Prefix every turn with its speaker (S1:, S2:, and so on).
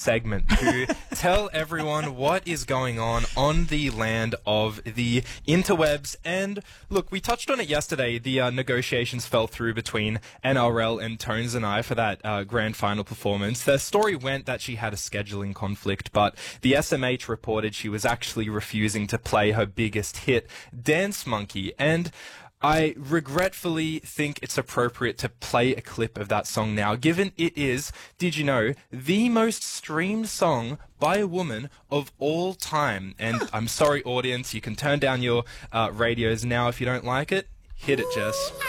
S1: segment to tell everyone what is going on the land of the interwebs. And look, we touched on it yesterday. The negotiations fell through between NRL and Tones and I for that grand final performance. The story went that she had a scheduling conflict, but the SMH reported she was actually refusing to play her biggest hit, Dance Monkey. And I regretfully think it's appropriate to play a clip of that song now, given it is, did you know, the most streamed song by a woman of all time. And I'm sorry, audience, you can turn down your radios now if you don't like it. Hit it, Jess.